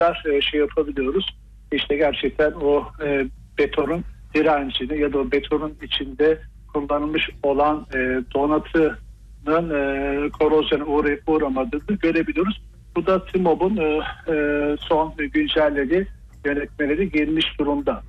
miktar şey yapabiliyoruz. İşte gerçekten o betonun direncini ya da o betonun içinde kullanılmış olan donatının korozyona uğrayıp uğramadığını görebiliyoruz. Bu da TİMOB'un son güncellediği yönetmeleri girmiş durumda.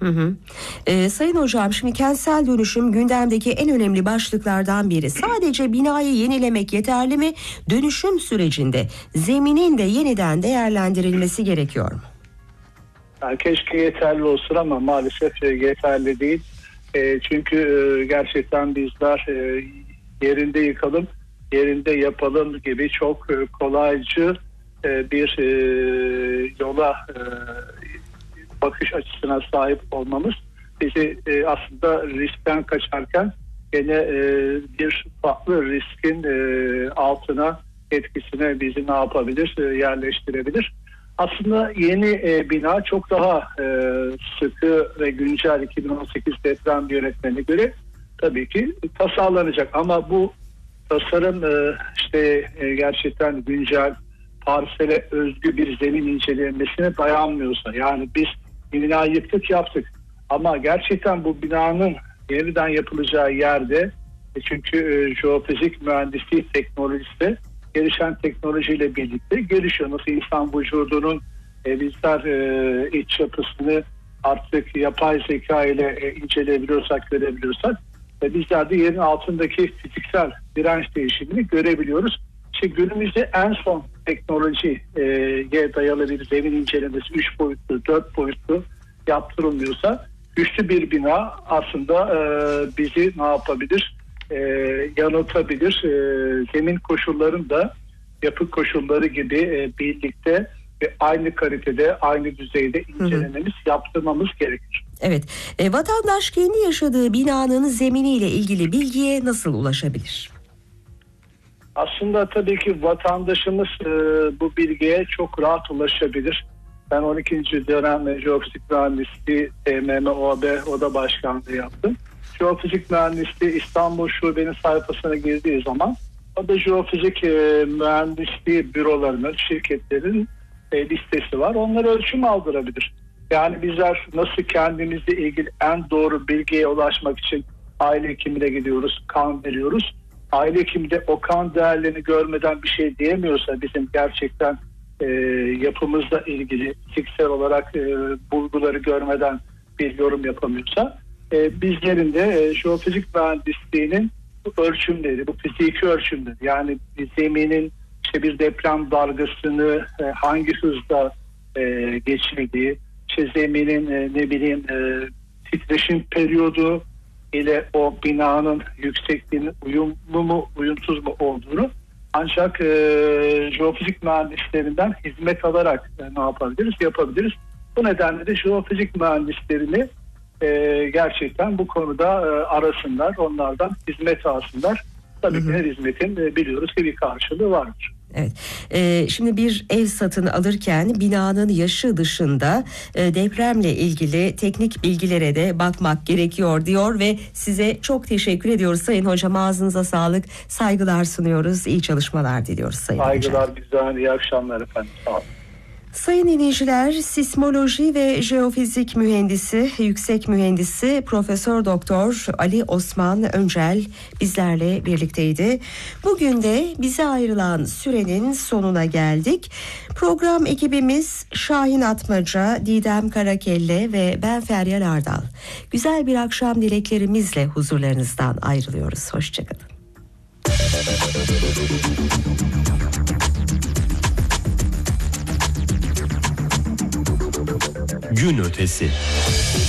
Sayın hocam, şimdi kentsel dönüşüm gündemdeki en önemli başlıklardan biri. Sadece binayı yenilemek yeterli mi? Dönüşüm sürecinde zeminin de yeniden değerlendirilmesi gerekiyor mu? Yani keşke yeterli olsun ama maalesef yeterli değil. Çünkü gerçekten bizler yerinde yıkalım, yerinde yapalım gibi çok kolaycı bir yola bakış açısına sahip olmamız bizi aslında riskten kaçarken gene bir farklı riskin altına, etkisine bizi ne yapabilir? Yerleştirebilir. Aslında yeni bina çok daha sıkı ve güncel 2018 deprem yönetmeliğine göre tabii ki tasarlanacak. Ama bu tasarım gerçekten güncel, parsele özgü bir zemin incelenmesine dayanmıyorsa, yani biz binayı yaptık ama gerçekten bu binanın yeniden yapılacağı yerde çünkü jeofizik mühendisliği teknolojisi de gelişen teknolojiyle birlikte gelişiyor. Nasıl insan vücudunun bizler iç yapısını artık yapay zeka ile inceleyebiliyorsak, görebiliyorsak bizler de yerin altındaki fiziksel direnç değişimini görebiliyoruz. İşte günümüzde en son teknolojiye dayalı bir zemin incelemesi 3 boyutlu, 4 boyutlu yaptırılmıyorsa güçlü bir bina aslında bizi ne yapabilir? Yanıltabilir. Zemin koşullarını da yapı koşulları gibi birlikte ve aynı kalitede, aynı düzeyde incelememiz, yaptırmamız gerekir. Evet. Vatandaş kendi yaşadığı binanın zeminiyle ilgili bilgiye nasıl ulaşabilir? Aslında tabii ki vatandaşımız bu bilgiye çok rahat ulaşabilir. Ben 12. dönem Jeofizik Mühendisliği TMM-OAB Oda Başkanlığı yaptım. Jeofizik Mühendisliği İstanbul Şube'nin sayfasına girdiği zaman o da jeofizik mühendisliği bürolarının, şirketlerin listesi var. Onlara ölçüm aldırabilir. Yani bizler nasıl kendimizle ilgili en doğru bilgiye ulaşmak için aile hekimine gidiyoruz, kan veriyoruz. Aile hekimi de o kan değerlerini görmeden bir şey diyemiyorsa, bizim gerçekten yapımızla ilgili fiziksel olarak bulguları görmeden bir yorum yapamıyorsa, bizlerin de jeofizik mühendisliğinin bu ölçümleri, bu fiziki ölçümleri, yani zeminin işte bir deprem dalgasını hangi hızda geçirdiği, işte zeminin titreşim periyodu ile o binanın yüksekliğinin uyumlu mu, uyumsuz mu olduğunu ancak jeofizik mühendislerinden hizmet alarak ne yapabiliriz? Yapabiliriz. Bu nedenle de jeofizik mühendislerini gerçekten bu konuda arasınlar, onlardan hizmet alsınlar. Tabii ki her hizmetin biliyoruz ki bir karşılığı vardır. Evet. Şimdi bir ev satın alırken binanın yaşı dışında depremle ilgili teknik bilgilere de bakmak gerekiyor diyor ve size çok teşekkür ediyoruz Sayın Hocam. Ağzınıza sağlık, saygılar sunuyoruz. İyi çalışmalar diliyoruz Sayın Hocam. Saygılar bizden, iyi akşamlar efendim. Sağ olun. Sayın dinleyiciler, sismoloji ve jeofizik mühendisi, yüksek mühendisi Profesör Doktor Ali Osman Öncel bizlerle birlikteydi. Bugün de bize ayrılan sürenin sonuna geldik. Program ekibimiz Şahin Atmaca, Didem Karakelle ve ben Feryal Ardal. Güzel bir akşam dileklerimizle huzurlarınızdan ayrılıyoruz. Hoşçakalın. Gün ötesi.